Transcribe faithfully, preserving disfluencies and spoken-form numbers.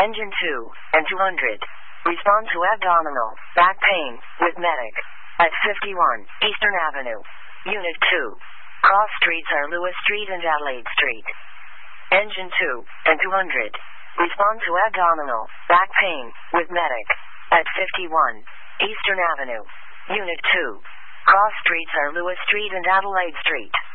Engine two and two hundred. Respond to abdominal, back pain, with medic. At fifty-one, Eastern Avenue. Unit two. Cross streets are Lewis Street and Adelaide Street. Engine two and two hundred. Respond to abdominal, back pain, with medic. At fifty-one, Eastern Avenue. Unit two. Cross streets are Lewis Street and Adelaide Street.